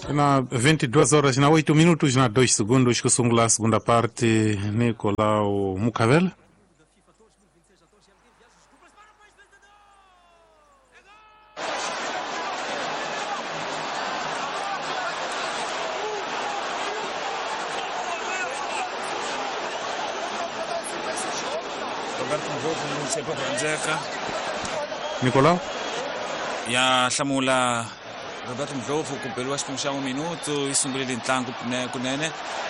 Na 22 horas na 8 minutos na 2 segundos que sungula a segunda parte. Nicolau Mucavel. Roberto Ndlovu sepa kuanzeka Nicolau? ya hlamula Roberto Ndlovu ku beliwa xiphemu xa minuto yi sungulile ntlangu kunene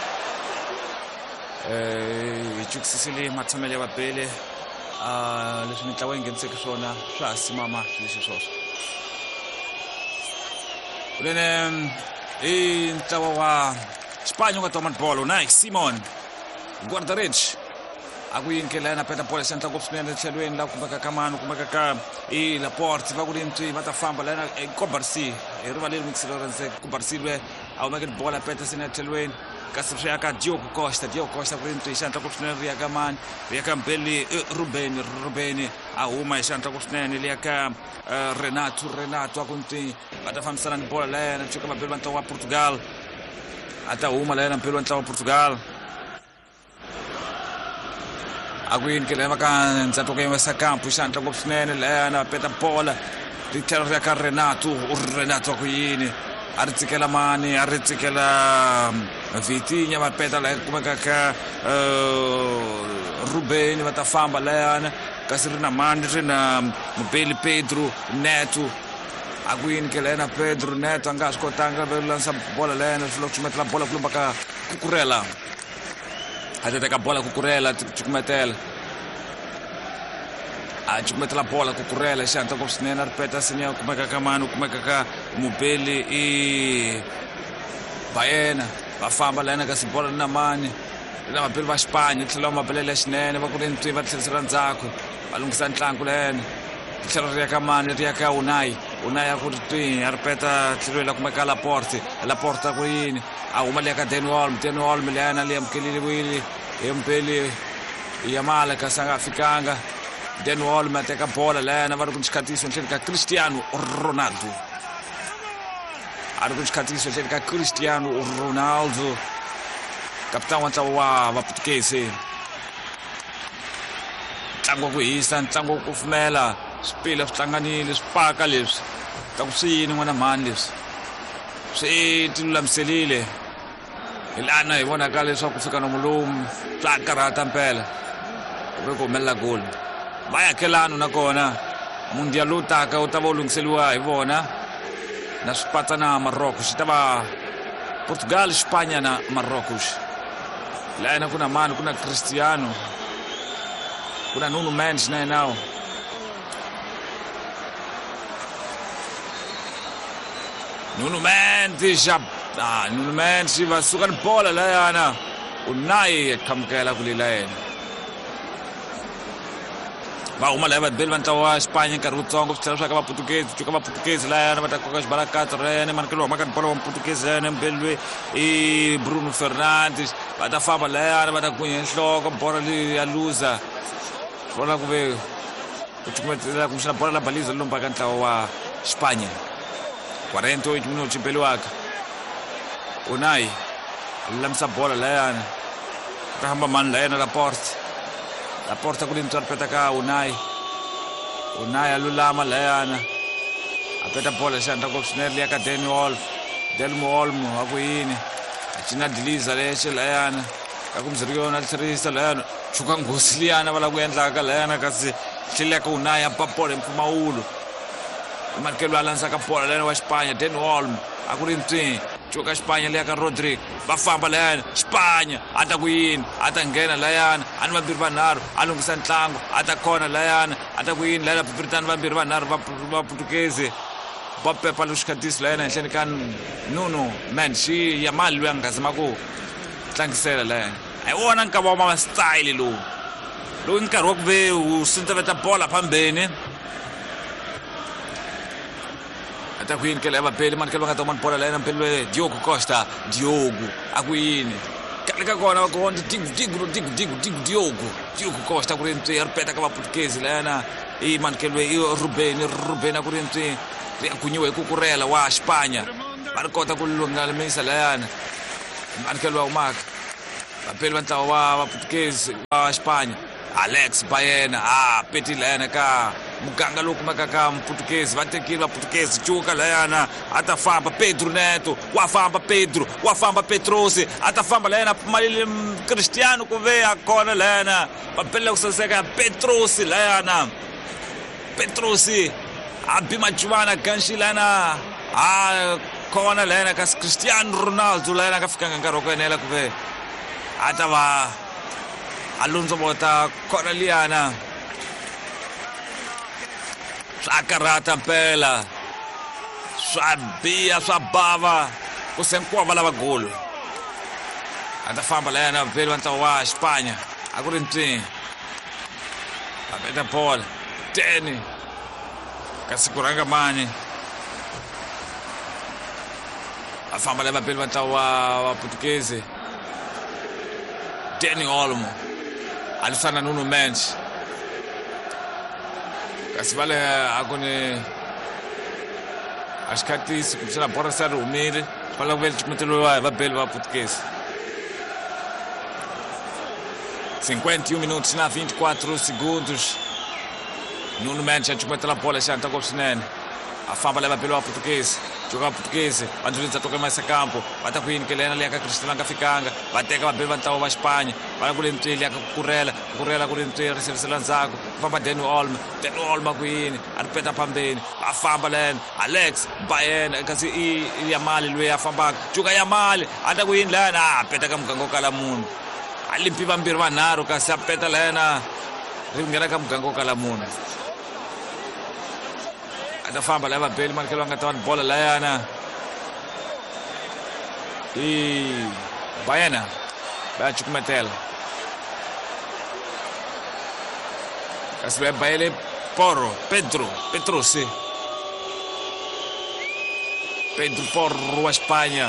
yi tshukisisile matshamelo ya vabele leswi mitlawa yi ngheniseke swona swa ha simama leswi swoswo kunene i ntlawa wa xipano nga toma bolo nice Simon Guardaredes akuyinkelela na peta pole senta ngopfu swinene tlhelweni la kumeka ka mano kumeka ka i Laporte va ku rimtwi va ta famba lana Kobarsi hi rivaleni mixelorense Kobarsi a humeke bola peta sine tlhelweni kasi swi ya ka Diogo Costa ku rimtwi xanta ngopfu swinene ri ya ka mani ri ya ka Mbeli Ruben a huma hi xanta ngopfu swinene li ya ka Renato akunti va ta fambisana ni bola lena tshuka mabeli va ntlawa wa Portugal a ta huma lena mpeli wa ntlawa wa Portugal akuyinkelela va ka ntsatso ka yin'we sa kampu xantla ngopfu swinene lena peta bola ri tlhela ri ya ka Renato akuyini a ri tsikela mani a ri tsikela Vitinha va peta la kumeka ka Ruben va ta famba lena kasi ri na mani ri na Mbeli Pedro Neto akuyinkelela Pedro Neto a nga swi kotanga va lansa bola lena swi lo cumetela bola ku lomba ka Cucurella a teka bola Cucurella cukumetela a cukumetela bola Cucurella xanta ngopfu swinene a ri peta sinya kumeka ka mani kumeka ka Mbeli i Baena va famba lena kasi bola na mani na mabeli va Xipanya tlhela mabelele xinene va ku ri ntwi va tlherisela ndzhaku va lunghisa ntlangu lena tlhelo ri ya ka mani ri ya ka Unai a ku ri twi a ri peta tlhelweni la kumeka Laporte ku yini a huma le ka Dani Olmo lena li amukeleliwile hi Mbeli Yamala kasi a nga fikanga Dani Olmo a teka bola lena va ri ku xikhatisa tlhelo ka Cristiano Ronaldo a ri ku xikhatisa tlhelo ka Cristiano Ronaldo kapitani wa ntlawa wa Portuguese ntlangu wa ku hisa ntlangu wa ku kufumela swipila swi hlanganile swipaka leswi ta ku swi yini n'wana mhani leswi swi tilulamiselile hi lana hi vonaka leswaku ku fika nomulumu swa karhata mpela ku ve ku humelela goli va yakelano nakona mundial lowu taka wu ta va wu lunghiseliwa hi vona na swipatsa na Marocco xi ta va Portugal Xipanya na Marocco lana kuna mani kuna Cristiano kuna Nuno Mendes na yena Nuno Mendes va suka ni bola layana Unai athamukela kulila yena va huma lava beli va ntlawa wa Xipanya nkarhi wutsongo swi tlhela swa ka va Portuguese layana va ta koka xibalakatso ra yena manekelo wa maka ni bola wa Portuguese yena Mbeli i Bruno Fernandes va ta famba layana va ta gunya nhloko bola leyi ya luza bola ku ve ku cukumetela ku xana bola la baliza lomba ka ntlawa wa Xipanya 48 minutos Mbeli waka Unai lamsa bola layana ta hamba mani layana Laporte ku rintswa ri peta ka Unai a lulama layana a peta bola xanta ngopfu swinene liya ka Dani Olmo a ku yini a cina diliza lexi layana ka ku mziriyona tlherisa layana chuka nghozi liyana va la ku endlaka layana kasi tlhelela ka Unai a ba bola hi mpfumawulo imanekelo a landzaka bola layana wa Xipanya Dani Olmo a ku ri ntwi chuka Xipanya liya ka Rodrigo va famba layana Xipanya a ta ku yini a ta nghena layana a ni vambirhi vanharhu a lunghisa ntlangu a ta khona layana a ta ku yini layana pipiritana vambirhi vanharhu va Portuguese va pepa lo xikhatisi layana henhleni ka Nuno Mendes Yamala loyi a nga zama ku tlangisela layana a hi wona nkava wa style lowu nkarhi wa ku ve wu sinteveta bola phambeni ata ku yini va beli manekelo va nga toma bola layana mpelwe Diogo Costa a ku yini kaleka kona va kona Diogo Costa ku ri ntwi a ri peta ka va Portuguese layana i manekelwe i Ruben a ku ri ntwi ri akunyiwe hi Cucurella wa Xipanya va ri kota ku lulamisa layana manukelo wa umaka vapeli va ntlawa wa Portuguese wa Espanya Alex Baena peti layana ka muganga lowu kumeka ka Portuguese va tekile va Portuguese cuka layana a ta famba Pedro Neto wa famba Pedro wa famba Petrosi a ta famba layana malile Cristiano ku ve a kona layana va pela ku saseka Petrosi layana Petrosi a bima Juvana ganshi layana kona layana ka Cristiano Ronaldo layana ka fika nkarhi wa ku enela ku ve a ta va Alonso bota kona liyana swa karata mpela swa biya swa bava ku senkwava lava golo a ta famba layana vapeli va ntlawa wa Espanya a ku ri ntini va peta bola 10 kasi ku rhanga mani va famba lava vapeli va ntlawa wa Portuguese Dani Olmo alisana Nuno Mendes kasi vale akone asikhathisi kuphela bora sa rumile pala ku vele chimetelo wa vapeli va Portuguese 51 minutos na 24 segundos Nuno Mendes a chimetela bola xanta ko swinene a famba leva pelo Portuguese joga Portuguese va ndlulisa toka mais campo va ta ku yini kelena liya ka Cristiano nga fikanga va teka vapeli va ntlawa va Espanya va ku le ntweli ya ku kurela ku le ntweli riserisela ndzhaku famba Dani Olmo ku yini a ri peta phambeni va famba len Alex Baena kasi i Yamali loyi a fambaka joga Yamali a ta ku yini lana a peta ka muganga wo kala munhu a limpi vambirhi vanharhu kasi a peta lena ri nghena ka muganga wo kala munhu a ta famba lava vapeli manukelo va nga ta va ni bola layana Baena va ya cukumetela kasi va bayele Pedro Porro wa Espanya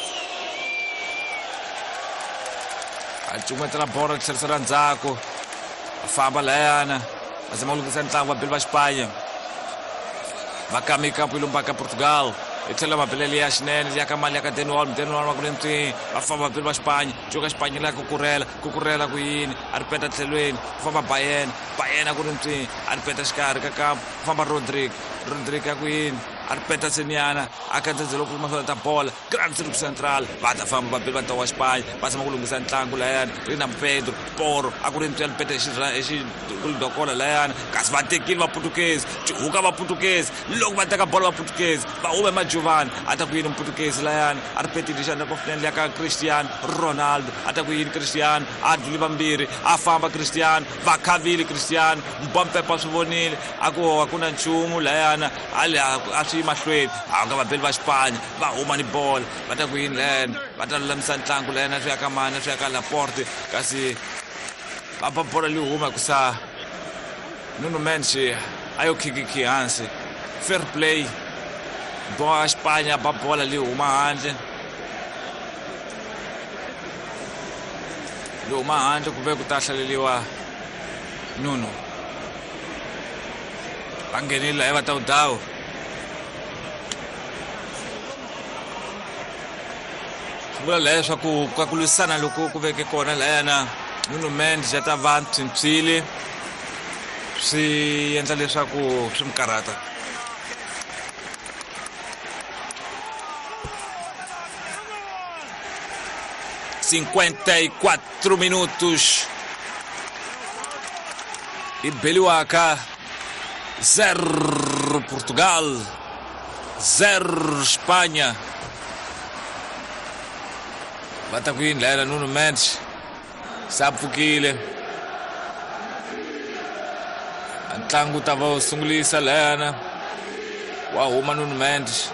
a cukumetela bola ri tlherisela ndzhaku va famba layana va zama ku lunghisa ntlangu vapeli va Espanya va kame campo yi lombaka Portugal hi tlhela mabelele ya xinene liya ka mali ya ka Dani Olmo va ku le ntini va famba vapeli va Espanya joka Espanya liya ku kurela ku yini a ri peta tlhelweni ku famba Baena ku ri ntini a ri peta xikarhi ka campo ku famba Rodrigo ya ku yini a ri peta Seniana a kandzenzelo ku mahlweni ta bola Grand Circuit Central va ta famba vapeli va ntlawa wa Espanya va zama ku lunghisa ntlangu layani ri na Pedro Porro a ku ri ntini a ri peta xidokola layani kasi va tekile va Portuguese cuka va Portuguese loko va teka bola va Portuguese va hume Majuvani a ta ku yini Portuguese layani a ri petile xandla ko finene liya ka Cristiano Ronaldo a ta ku yini Cristiano a dluli vambirhi a famba Cristiano va khavile Cristiano mbompepa swi vonile a ku na nchumu layana a swi mahlweni a nga vapeli va Espanya va huma ni bola va ta ku yini lena va ta lulamisa ntlangu lena swi ya ka mani swi ya ka Laporte kasi va ba bola li huma kusa Nuno Mendes a yo khikiki hansi fair play boa Espanya ba bola li huma handle ku ve ku ta hlaleliwa Nuno va nghenile hi va ta udawu vula leswaku ka ku lwisana loko ku veke kona layana Nuno Mendes ya ta va ntshwile swi endla leswaku swi mi karata ...54 minutos e beliwaka 0 Portugal 0 Espanya va ta ku yini layana Nuno Mendes sa pfukile ntlangu ta va wu sungulisa layana wa huma Nuno Mendes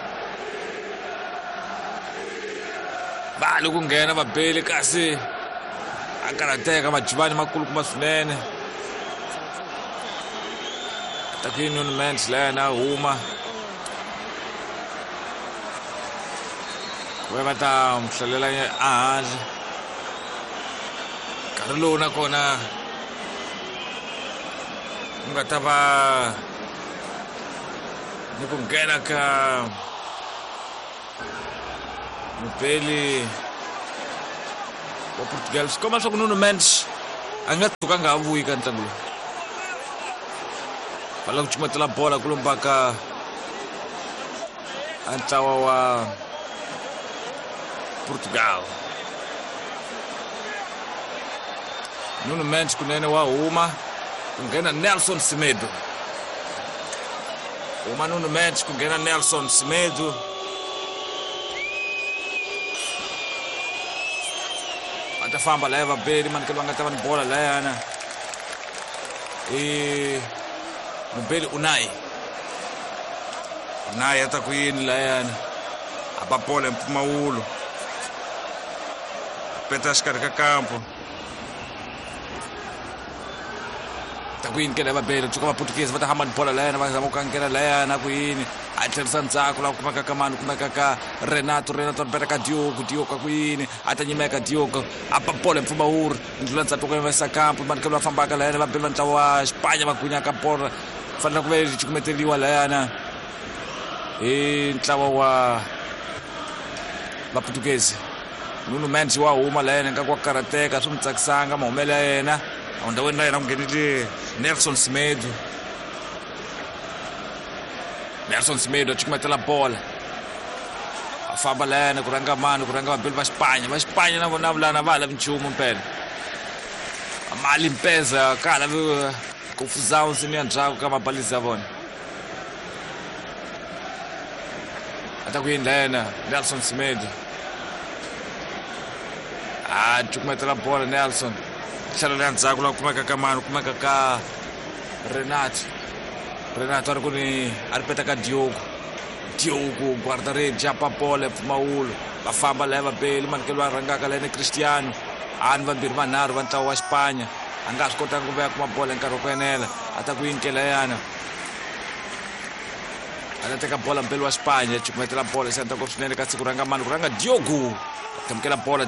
va loko nghena vabeli kasi a karateka Majuvani makulukumba swinene ta ku yini Nuno Mendes layana huma we va ta n'wi hlalela ehandle nkarhi lowu nakona ku nga ta va ni ku nghena ka mupeli wa Portugal sikoma swa ku Nuno Mendes a nga tuka nga vuyi ka ntlangu lowu va lava ku cumetela bola ku lomba ka ntlawa wa Portugal. Nuno Mendes kunene wa huma ku nghena Nelson Semedo. Huma Nuno Mendes ku nghena Nelson Semedo. Atafamba lava vambirhi manekelo va nga ta va ni bola layana mubeli Unai ata ku yini layana a ba bola empfumawulo peta xikarhi ka kampo ta ku yini ke lava vambirhi tsuka va Portuguese va ta hamba ni bola layana va zama ku kangela layana ku yini a tlherisa ndzhaku laha ku kumeka ka mani kumeka ka Renato ripeta ka Diogo ku yini a ta nyimeka Diogo a ba bola empfumawulo ndlula ndzhaku ka vesa kampo manekelo va fambaka layana vambirhi va ntlawa wa Xipanya va gwinyaka bola fanele ku ve cukumeteriwa layana hi ntlawa wa va Portuguese. Nuno Mendes wa huma layana nga kwa karateka swi n'wi tsakisanga mahumelo ya yena endhawini ra yena ku nghenile Nelson Semedo. Nelson Semedo a cukumetela bola a famba layana ku rhanga mani ku rhanga vambirhi va Xipanya na vona vulana va ha lavi nchumu mpela mali mpeza ka ha lavi kufuzao nsini ya ndzhaku ka mabalizi ya vona ata ku yini layana Nelson Semedo a cukumetela bola Nelson tlhelo ya ndzhaku laha ku kumeka ka mani ku kumeka ka Renato a ri ku ni a ripeta ka Diogo guarda re jumpa bola empfumawulo va famba laya vambirhi manekelo va rhangaka layani Cristiano a ni vambirhi vanharhu va ntlawa wa Xipanya a nga swi kotanga ku veya kuma bola hi nkarhi wa ku enela a ta ku yini ke layana a ta teka bola mbeli wa Xipanya cukumetela bola xi endla ngopfu swinene ka siku rhanga mani ku rhanga Diogo a tlamukela bola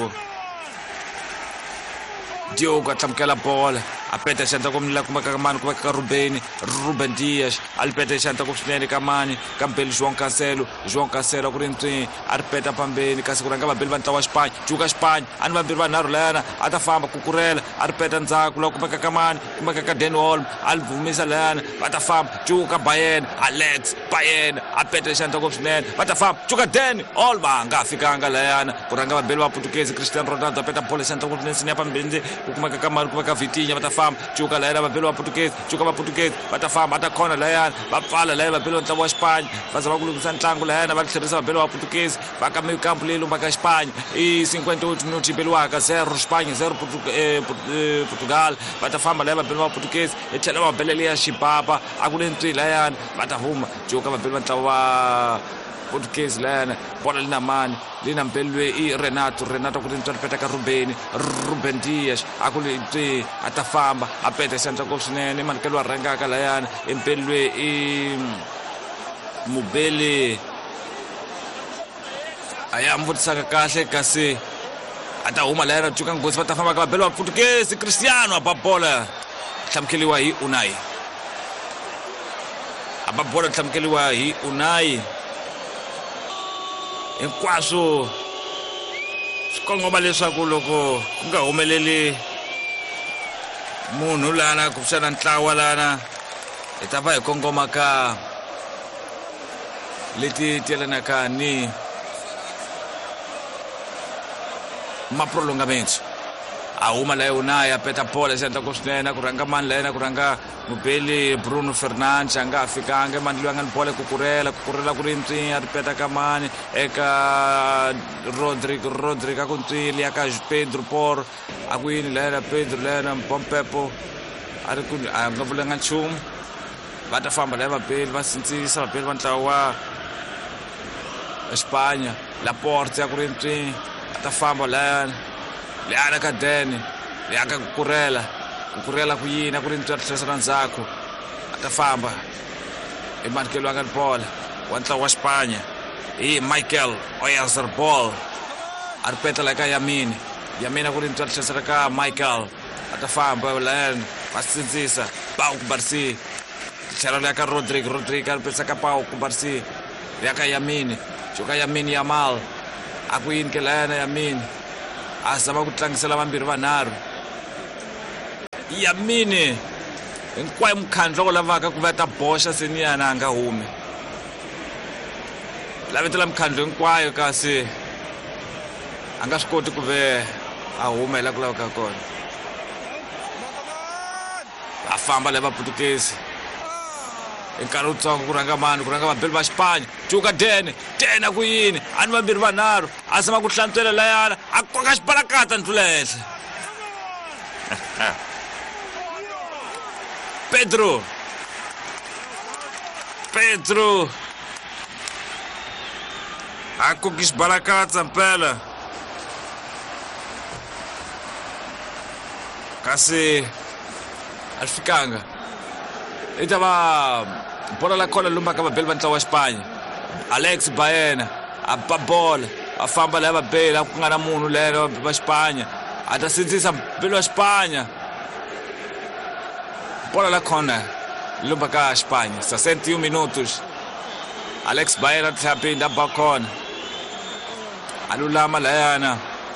Diogo a tlamukela bola a peta xi endla ngopfu la kumeka ka mani kumeka ka Ruben Dias a li peta xi endla ngopfu swinene ka mani ka mbeli João Cancelo a ku ri ntswini a ri peta phambeni kasi ku rhanga vambirhi va ntlawa wa Xipanya juka Xipanya a ni vambirhi vanharhu layana a ta famba kukurela a ri peta ndzhaku laha kumeka ka mani kumeka ka Dan Olmo a li vhumisa layana va ta famba juka Alex Bayern a peta xi endla ngopfu swinene va ta famba juka Dan Olmo a nga fikanga layana ku rhanga vambirhi va Portuguese Cristiano Ronaldo a peta bola xi endla ngopfu swinene sini ya phambeni ku kumeka ka mani kumeka Vitinha va ta famba juka layana vambirhi va Portuguese va ta famba a ta khona layana va pfala layana vambirhi va ntlawa wa Xipanya va za va ku lunghisa ntlangu layana va tlherisa vambirhi va Portuguese va ka mekampo leyi lombaka Xipanya i 58 minuti beliwaka 0 Xipanya 0 Portugal va ta famba layana vambirhi va Portuguese hi tlhela va belele ya xibaba a ku le ntswi layana va ta huma juka vambirhi va ntlawa wa Portuguese layana bola lina mani lina mbelwe i Renato ku ri ntswi ripeta ka Ruben Dias a ku le ntswi a ta famba a peta xi endla ngopfu swinene manekelo a rhangaka layana empelwe i mubeli a ya mvutisaka kahle kasi a ta huma layana juka nghozi va ta famba ka vabeli wa Portuguese Cristiano a ba bola hlamukeliwa hi Unai hinkwaswo swi kongoma leswaku loko ku nga humeleli munhu lana ku xana ntlawa lana hi ta va hi kongoma ka leti telanaka ni maprolongamento a huma la Unai a peta bola xi endla ku swinene ku rhanga mani layana ku rhanga mubeli Bruno Fernandes a nga ha fikanga mani loyi a nga ni bola kukurela ku ri ntswini a ripeta ka mani eka Rodrigo a ku ntswini ya ka Pedro Porro a ku yini layana Pedro layana Pompepo a ri ku a nga vulanga nchumu va ta famba laya vabeli va sindzisa vabeli va ntlawa wa Xipanya Laporte ya ku ri ntswini a ta famba layana ka Dani leyi a ka kukurela ku yini a ku ri ntswi a tlherisa na ndzhaku a ta famba i manekelo a nga ni bola wa ntlawa wa Xipanya hi Michael Oyarzabal a ri peta la ka Yamin a ku ri ntswi a tlherisela ka Michael a ta famba layana va sindzisa Pau Kubarsi tlhelo leya ka Rodrigo a ri petisa ka Pau Kubarsi leya ka Yamin juka Yamal a ku yini ke layana Yamini a zama ku tlangisela vambirhi vanharhu. Yamini hinkwayo mukhandlo wo lavaka ku va ta boxa Seniyana a nga humi, lavetela mukhandlo hinkwayo kasi a nga swi koti ku ve a huma hi la ku lavaka kona. Va famba lava Putukezi hi nkarhi wutsongo ku rhanga mani, ku rhanga vabeli va Xipanya. Cuka Dene a ku yini a ni vambirhi vanharhu a zama ku hlantswela layana a koka xibalakata ndlula henhla. Pedro a koki xibalakatsa mpela kasi a swi fikanga. I ta va bola la kona lumbaka vabeli va ntlawa wa Xipanya. Alex Baena a ba bola a famba laya vabeli a ku nga na munhu lero va Xipanya a ta sindzisa mbeli wa Xipanya. Bola la kona lumbaka Xipanya 61 minutos. Alex Baena tlhapinda a ba kona a lulama layana,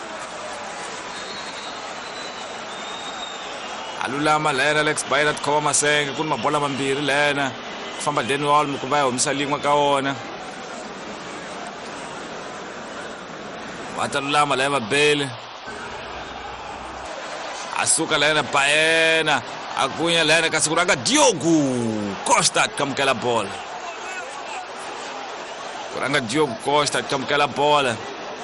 Alex Baena tikhoma masenge ku ni mabola mambirhi layana ku famba Danny Olmo ku va ya humisa lin'we ka wona. Va ta lulama laya vabeli a suka layana Baena a gunya layana kasi ku rhanga Diogo Costa tikamukela bola, ku rhanga Diogo Costa tikamukela bola.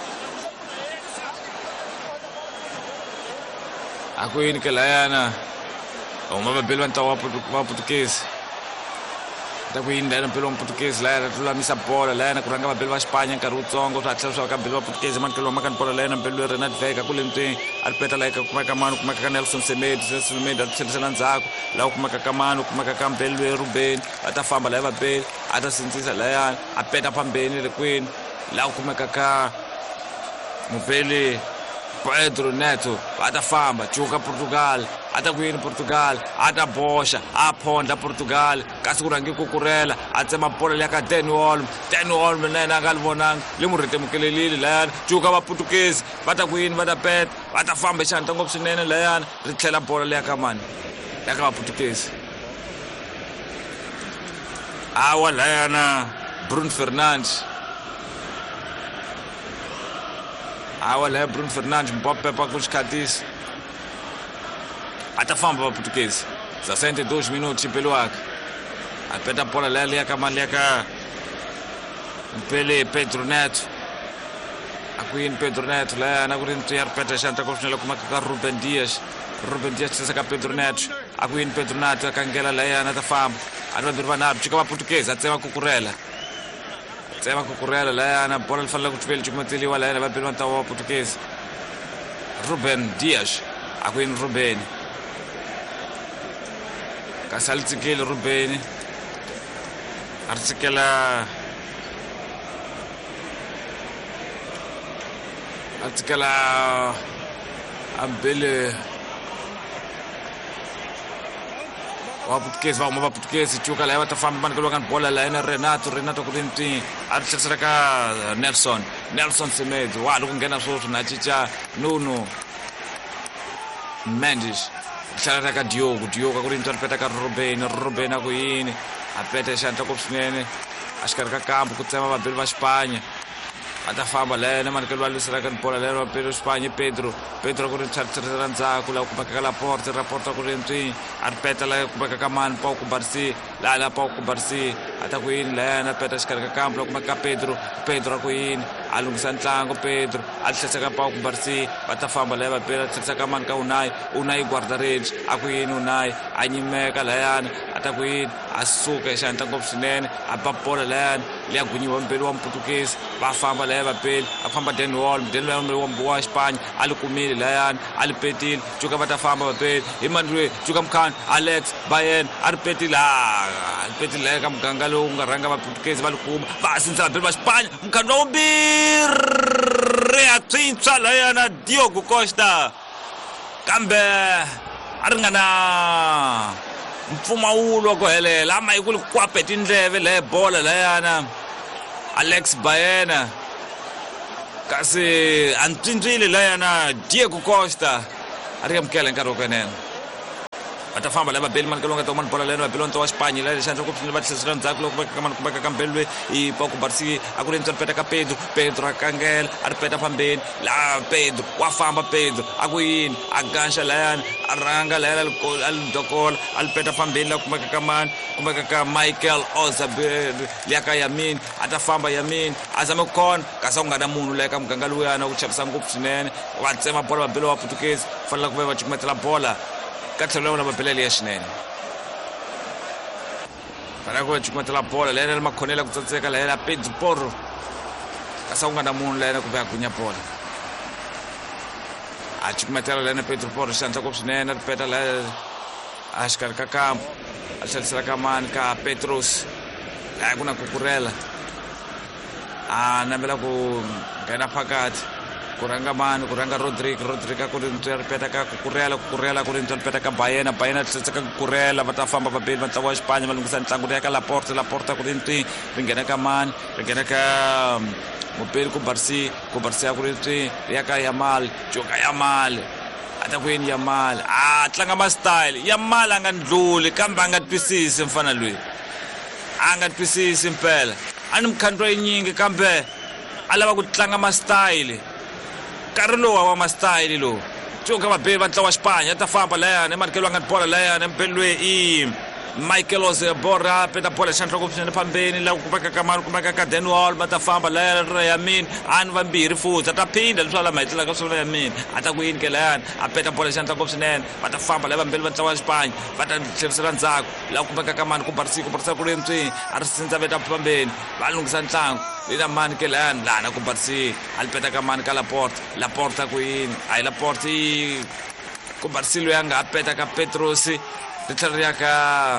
A ku yini ke layana huma vabeli va ntlawa wa Putukezi. Ta ku yini layana mpelo wa Putukezi layana lulamisa bola layana ku rhanga vabeli va Xipanya nkarhi wutsongo swi hatla swa ka vabeli va Putukezi manikelo wa makani bola layana mpelo Renat Vega ku le ntwini a ri peta laha ka kumeka mani ku kumeka ka Nelson Semedo a ti tlherisela ndzhaku laha ku kumeka ka mani ku kumeka ka mpelo Ruben va ta famba laya vabeli a ta sindzisa layana a peta phambeni le kwini laha ku kumeka ka mupeli Pedro Neto va ta famba cuka Portugal a ta ku yini Portugal a ta boxa a phondla Portugal kasi ku rhangi Kukurela a tsema bola leya ka Danny Olmo na yena a nga li vonanga le mu rhetemukelelile layana. Cuka va Putukezi va ta ku yini va ta peta va ta famba xanta ngopfu swinene layana ri tlhela bola leya ka mani ya ka va Putukezi. Awa layana Bruno Fernandes mpopepa ku xikhatisi a ta famba va Putukezi 62 minutos xipeliwaka a peta bola leya ka mani leya ka mpele Pedro Neto a ku yini Pedro Neto layana ku ri ntwi ya ri peta xanta ngopfu swinene kumeka ka Ruben Dias tlhisa ka Pedro Neto a ku yini Pedro Neto a kangela layana a ta famba a ni vambirhi vanharhu cuka va Putukezi a tsema Kukurela layana bola li fanele ku tshiveli cukumeteliwa layana vabeli va ntlawa wa Putukezi. Ruben Dias a ku yini Ruben kasi a li tsikeli Ruben a ri tsikela a mbele wa Putukezi va huma va Putukezi cuka laya va ta famba manikelo ka ni bola layana Renato ku ri ntwini a ri tlherisela ka Nelson Semedo wa loko nghena sweswo na cica Nuno Mendes tlhelela ka Diogo a ku ri ntwi a ri peta ka Ruben a ku yini a peta xantla ngopfu swinene a xikarhi ka kambu ku tsema vabeli va Xipanya a ta famba layana manikelo va lwiselaka ni bola layana vabeli va Xipanya. Pedro ku ri tlherisela ndzhaku laha ku kumeka ka Laporte ku ri ntwini a ri peta laha ku kumeka ka mani Pau Kubarsi laha Pau Kubarsi a ta ku yini layana a peta xikarhi ka kambu laha ku kumeka ka Pedro a ku yini a lunghisa ntlangu Pedro a tlherisa ka Pau Kubarsi va ta famba laya vabeli a tlherisa ka mani ka Unai Guardaredes a ku yini Unai a nyimeka layana a ta ku yini a suka hi xantla ngopfu swinene a ba bola layana leya gunyiwa mbeli wa Putukezi va famba laya vabeli a famba Danny Olmo wa Xipanya a li kumile layana a li petile cuka va ta famba vabeli hi mandlweni cuka mkhani Alex Baena a ri petile laya ka muganga lowu nga rhanga va Putukezi va li kuma va sindzisa vabeli va Xipanya mkhani wa vumbirhi a tshwintshwa layana Diogo Costa kambe a ri nga na mpfumawulo wa ku helela ama yi ku li kwape tindleve lehe bola layana Alex Baena kasi antswintswile layana Diego Costa a ri amukela nkarhi wa ku enene va ta famba lava beli mani ka longa ta mani bola lena va beli wa Espanya la xandla ku pfuna va hlisela ndzhaku loko ka mani kumeka ka mbelwe i Pau Kubarsi a ku ri ntswa peta ka Pedro a kangela a ri peta fambeni la Pedro wa famba Pedro a ku yini a gansha layana a rhanga layana al dokola al peta fambeni la kumeka ka mani kumeka ka Michael Oyarzabal liya ka Yamin a ta famba Yamin a zama khona kasi ku nga na munhu la ka muganga luyana ku chavisa ngopfu swinene va tsema bola va beli wa Portuguese fanele ku va cukumetela bola ka tlhelo na mapelele ya swinene fanele ku va cukumetela bola lena le makhonela ku tsatseka lena Pedro Porro kasi ku nga na munhu lena ku va ya gunya bola a cukumetela lena Pedro Porro xandla ngopfu swinene ri peta la a xikarhi ka kampu a tlherisela ka mani ka Petros laha ku na Cucurella a navela ku nghena phakati ku rhanga mani ku rhanga Rodrigo a ku ri ri peta ka Cucurella ku ri ri peta ka Baena tlhetsa ka Cucurella va ta famba va beli va ntlangu wa Xipanya va lunghisa ntlangu ri ya ka Laporta ku ri ntwi ri nghena ka mani ri nghena ka mupeli Kubarsi a ku ri ntwi ri ya ka Yamal joka Yamal a ta ku yini Yamal a tlanga ma-style Yamal a nga ndluli kambe a nga twisisi mfana loyi a nga twisisi mpela a ni mukhandlo yinyingi kambe a lava ku tlanga ma-style nkarhi lowu wa ma-style lowu joka vabeli va ntlawa wa Xipanya a ta famba layani emarikeli va nga bola layani empeli loyi i Michael Oyarzabal a peta bola xandla ngopfu swinene phambeni la ku kumeka ka mani kumeka ka Dani Olmo a ta famba layani ra Yamin a ni vambirhi futhi a ta phinda leswi va lama hetelaka swona Yamin a ta ku yini ke layani a peta bola xandla ngopfu swinene va ta famba laya vambeli va ntlawa wa Xipanya va ta tlherisela ndzhaku la ku kumeka ka mani Kubarsi ku ri ntswini a ri sindza veta phambeni va lunghisa ntlangu lena mani ke layani lana Kubarsi a li peta ka mani ka Laporta ku yini a hi Laporta i Kubarsi loyi a nga ha peta ka Petros ri tlhela ri ya ka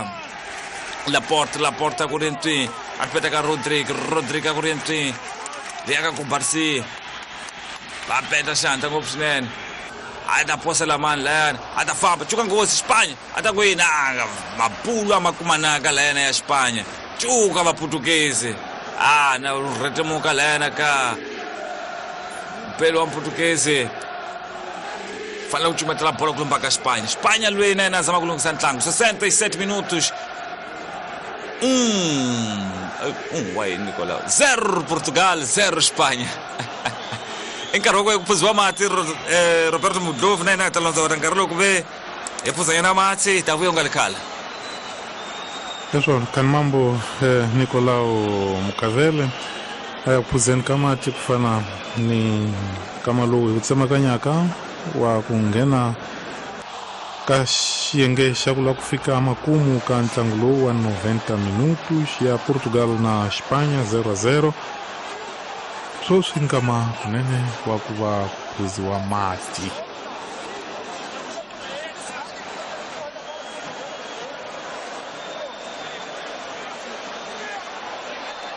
Laporta ku ri ntwini a ri peta ka Rodrigo a ku ri ntwini ri ya ka Kubarsi va peta xandla ngopfu swinene a ta posela mani layani a ta famba cuka ngosi Xipanya a ta ku yini mapulo a ma kumanaka layana ya Xipanya cuka va Portuguese na retemuka layana ka mpeli wa Portuguese fanele ku cumetela bola ku lumba ka Xipanya loyi na yena a zama ku lunghisa ntlangu 67 minutos wai Nicolau 0 Portugal 0 Xipanya i nkarhi wa ku phuziwa mati Roberto Mudlovu na yena a ta landza wona nkarhi lowu ku ve hi phuzanyana mati ta vuya u nga li khala leswo kan mambo Nicolau Mukavele aya phuzeni ka mati ku fana ni kama lowu hi ku tsemakanyaka wa ku nghena ka xiyenge xa ku la ku fika makumu ka ntlangu lowu wa 90 minutos ya Portugal na Xipanya 0-0 so swi nkama kunene wa ku va phuziwa mati